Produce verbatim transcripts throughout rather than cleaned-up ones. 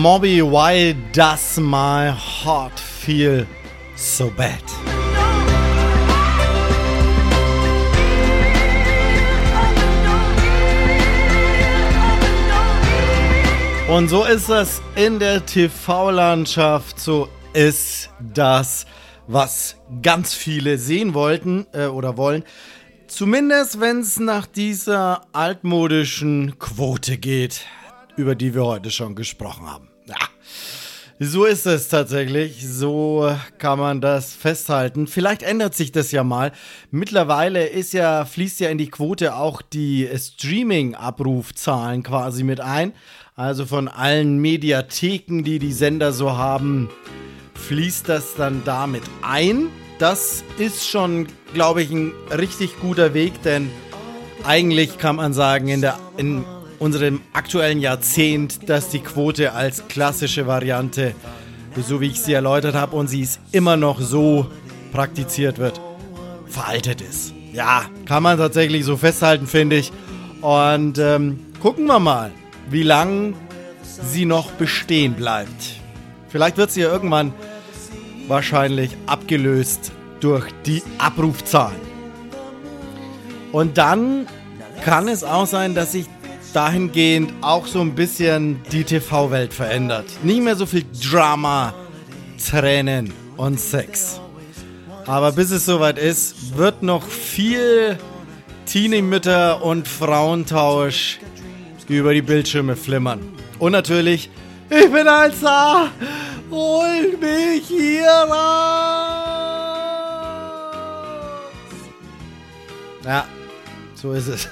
Moby, Why Does My Heart Feel So Bad? Und so ist das in der T V-Landschaft, so ist das, was ganz viele sehen wollten äh, oder wollen. Zumindest, wenn es nach dieser altmodischen Quote geht, über die wir heute schon gesprochen haben. Ja, so ist es tatsächlich, so kann man das festhalten. Vielleicht ändert sich das ja mal. Mittlerweile ist ja, fließt ja in die Quote auch die Streaming-Abrufzahlen quasi mit ein. Also von allen Mediatheken, die die Sender so haben, fließt das dann damit ein. Das ist schon, glaube ich, ein richtig guter Weg, denn eigentlich kann man sagen, in, der, in unserem aktuellen Jahrzehnt, dass die Quote als klassische Variante, so wie ich sie erläutert habe und sie ist immer noch so praktiziert wird, veraltet ist. Ja, kann man tatsächlich so festhalten, finde ich. Und ähm, gucken wir mal, wie lange sie noch bestehen bleibt. Vielleicht wird sie ja irgendwann wahrscheinlich abgelöst durch die Abrufzahlen. Und dann kann es auch sein, dass sich dahingehend auch so ein bisschen die T V-Welt verändert. Nicht mehr so viel Drama, Tränen und Sex. Aber bis es soweit ist, wird noch viel Teenie-Mütter und Frauentausch über die Bildschirme flimmern. Und natürlich, ich bin Alza, hol mich hier raus. Ja, so ist es.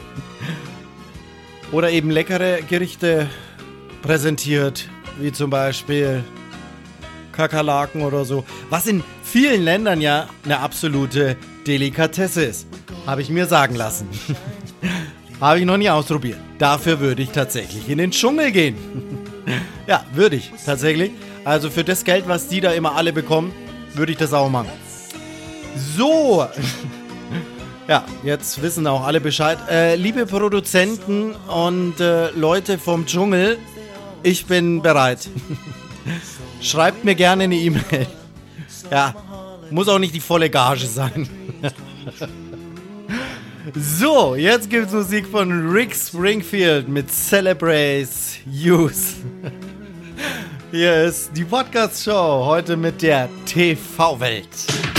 Oder eben leckere Gerichte präsentiert, wie zum Beispiel Kakerlaken oder so. Was in vielen Ländern ja eine absolute Delikatesse ist. Habe ich mir sagen lassen. Habe ich noch nie ausprobiert. Dafür würde ich tatsächlich in den Dschungel gehen. Ja, würde ich tatsächlich. Also für das Geld, was die da immer alle bekommen, würde ich das auch machen. So. Ja, jetzt wissen auch alle Bescheid. Äh, liebe Produzenten und äh, Leute vom Dschungel, ich bin bereit. Schreibt mir gerne eine E-Mail. Ja, muss auch nicht die volle Gage sein. So, jetzt gibt's Musik von Rick Springfield mit Celebrate Youth. Hier ist die Podcast-Show, heute mit der T V-Welt.